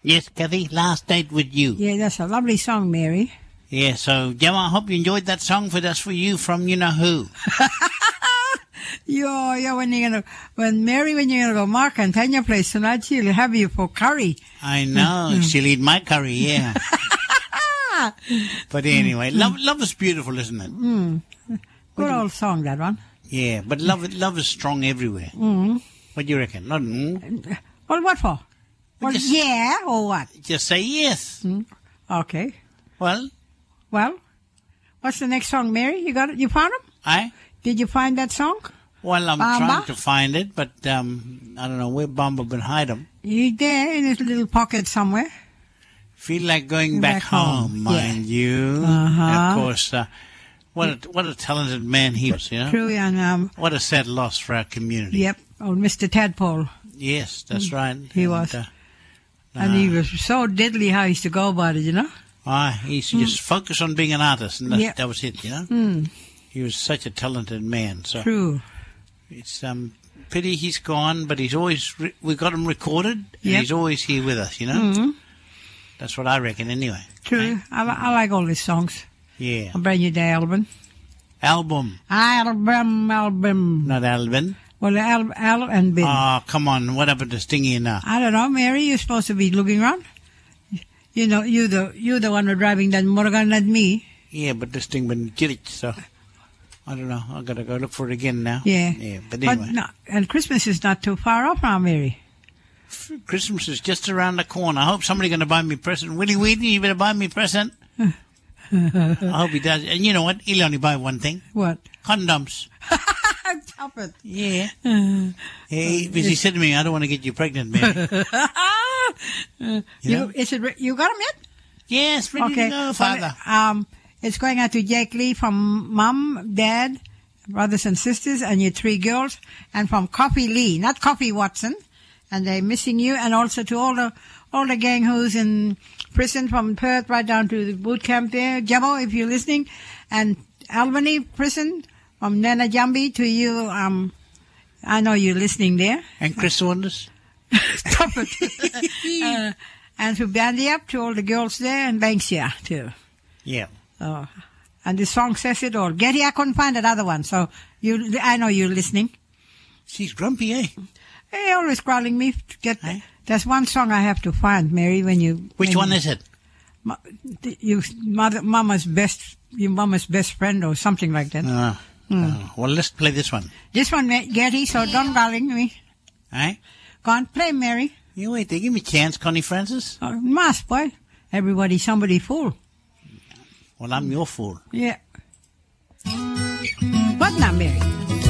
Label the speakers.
Speaker 1: Yes, Kathy, Last Date with You.
Speaker 2: Yeah, that's a lovely song, Mary.
Speaker 1: Yeah, so, Gemma, I hope you enjoyed that song for Just For You from you-know-who.
Speaker 2: When you're gonna go Mark and Tanya place tonight, she'll have you for curry.
Speaker 1: I know, she'll eat my curry, yeah. But anyway, love is beautiful, isn't it?
Speaker 2: Good old song, that one.
Speaker 1: Yeah, but love is strong everywhere. What do you reckon? Not
Speaker 2: Well, what for? Well,
Speaker 1: just-
Speaker 2: yeah, or what?
Speaker 1: just say yes.
Speaker 2: Okay.
Speaker 1: Well,
Speaker 2: What's the next song, Mary? You got it? You found it? Did you find that song?
Speaker 1: Well, I'm
Speaker 2: Bamba?
Speaker 1: trying to find it, but I don't know where Bamba been hide him.
Speaker 2: You there in his little pocket somewhere?
Speaker 1: Feel like going back home, mind you.
Speaker 2: Uh-huh.
Speaker 1: Of course, what a talented man he was, you know.
Speaker 2: True, and
Speaker 1: What a sad loss for our community.
Speaker 2: yep, old Mr. Tadpole.
Speaker 1: Yes, that's right.
Speaker 2: He was. And he was so deadly how he used to go about it, you know?
Speaker 1: He used to just focus on being an artist, and that was it, you know. He was such a talented man. So
Speaker 2: True.
Speaker 1: it's pity he's gone, but he's always we got him recorded, and he's always here with us, you know. That's what I reckon, anyway.
Speaker 2: True.
Speaker 1: Right?
Speaker 2: I like all his songs.
Speaker 1: Yeah.
Speaker 2: I'll bring you the album.
Speaker 1: Album,
Speaker 2: Album.
Speaker 1: not Alvin.
Speaker 2: Well, Al and Bill.
Speaker 1: Oh, come on! What happened to Stingy now?
Speaker 2: I don't know, Mary. You're supposed to be looking around. You know, you're the one who's driving that motorcar, not me.
Speaker 1: Yeah, but this thing been glitched, so I don't know. I gotta go look for it again now.
Speaker 2: Yeah.
Speaker 1: Yeah, but anyway,
Speaker 2: no, and Christmas is not too far off now, Mary.
Speaker 1: Christmas is just around the corner. I hope somebody's gonna buy me a present. Willie Wheaton, you better buy me a present. I hope he does. And you know what? He'll only buy one thing:
Speaker 2: What?
Speaker 1: condoms.
Speaker 2: Stop it.
Speaker 1: Yeah. Because he said to me, "I don't want to get you pregnant, man."
Speaker 2: You got him yet?
Speaker 1: Yes, ready to go, Father.
Speaker 2: It's going out to Jake Lee from Mom, Dad, brothers and sisters, and your 3 girls, and from Coffee Lee, not Coffee Watson, and they're missing you, and also to all the gang who's in prison from Perth right down to the boot camp there. Jabo, if you're listening, and Albany prison from Nana Jambi to you. I know you're listening there.
Speaker 1: And Chris Saunders.
Speaker 2: Stop it. And to Bandiap, to all the girls there, and Banksia too.
Speaker 1: Yeah.
Speaker 2: And the song says it all. Getty, I couldn't find that other one, so I know you're listening.
Speaker 1: She's grumpy, eh?
Speaker 2: Hey, always calling me to get. There's one song I have to find, Mary.
Speaker 1: Which one is it?
Speaker 2: Your mama's best friend, or something like that.
Speaker 1: Well, let's play this one.
Speaker 2: This one, Getty. So don't calling me.
Speaker 1: Eh?
Speaker 2: Go on, play, Mary.
Speaker 1: You wait. They give me a chance, Connie Francis.
Speaker 2: Must, boy. Everybody, somebody fool.
Speaker 1: Well, I'm your fool.
Speaker 2: Yeah. What now, Mary?